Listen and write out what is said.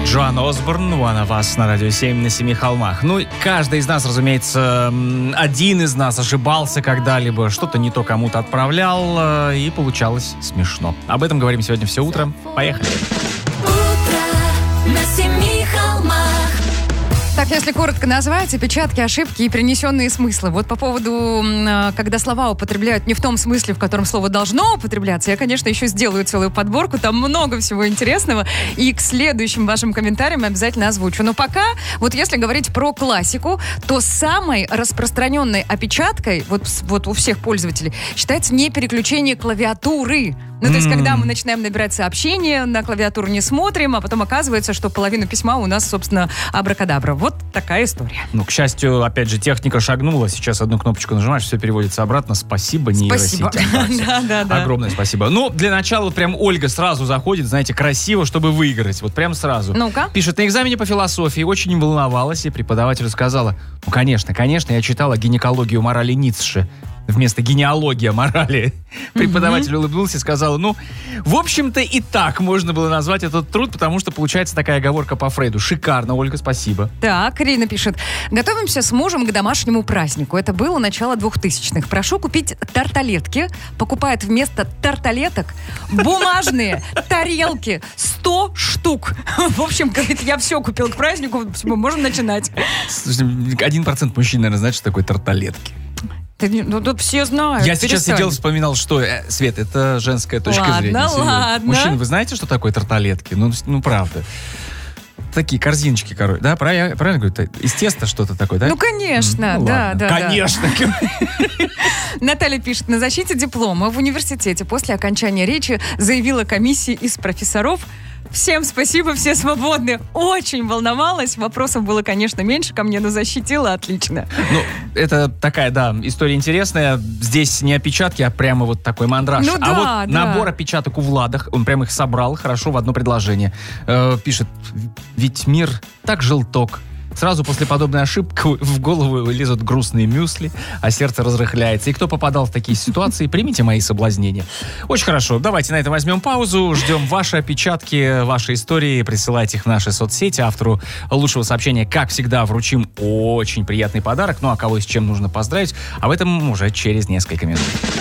Джоан Осборн, One of Us на радио 7 на 7 холмах. Ну, каждый из нас, разумеется, один из нас ошибался когда-либо, что-то не то кому-то отправлял, и получалось смешно. Об этом говорим сегодня все утро. Поехали. Утро на 7 холмах. Так, если коротко назвать, опечатки, ошибки и принесенные смыслы. Вот по поводу, когда слова употребляют не в том смысле, в котором слово должно употребляться, я, конечно, еще сделаю целую подборку, там много всего интересного, и к следующим вашим комментариям обязательно озвучу. Но пока, вот если говорить про классику, то самой распространенной опечаткой, вот у всех пользователей, считается не переключение клавиатуры. Ну, то есть, когда мы начинаем набирать сообщения, на клавиатуру не смотрим, а потом оказывается, что половину письма у нас, собственно, абракадабра. Вот такая история. Ну, к счастью, опять же, техника шагнула. Сейчас одну кнопочку нажимаешь, все переводится обратно. Спасибо нейросетям. Да. Огромное спасибо. Ну, для начала вот прям Ольга сразу заходит, знаете, красиво, чтобы выиграть. Вот прям сразу. Ну-ка. Пишет: на экзамене по философии очень волновалась, и преподавателю сказала: ну, конечно, я читала гинекологию морали Ницше вместо генеалогия морали. Преподаватель улыбнулся и сказал: ну, в общем-то, и так можно было назвать этот труд, потому что получается такая оговорка по Фрейду. Шикарно, Ольга, спасибо. Так, Рина пишет: готовимся с мужем к домашнему празднику. Это было начало 2000-х. Прошу купить тарталетки. Покупает вместо тарталеток бумажные тарелки. 100 штук. В общем, говорит, я все купил к празднику. Можем начинать. Слушайте, 1% мужчин, наверное, знает, что такое тарталетки. Ну, все знают. Я сейчас сидел, вспоминал, что... Свет, это женская точка зрения. Ладно. Мужчины, вы знаете, что такое тарталетки? Ну, правда. Такие корзиночки, короче. Да, правильно говорю? Из теста что-то такое, да? Ну, конечно, Ну, да. Конечно. Наталья пишет: на защите диплома в университете после окончания речи заявила комиссия из профессоров: всем спасибо, все свободны. Очень волновалась. Вопросов было, конечно, меньше ко мне, но защитила отлично. Ну, это такая, да, история интересная. Здесь не опечатки, а прямо вот такой мандраж. Ну, а вот набор опечаток у Влада, он прямо их собрал хорошо в одно предложение. Пишет: ведь мир так желток. Сразу после подобной ошибки в голову лезут грустные мюсли, а сердце разрыхляется. И кто попадал в такие ситуации, примите мои соблазнения. Очень хорошо. Давайте на этом возьмем паузу. Ждем ваши опечатки, ваши истории. Присылайте их в наши соцсети. Автору лучшего сообщения, как всегда, вручим очень приятный подарок. Ну, а кого и с чем нужно поздравить, об этом уже через несколько минут.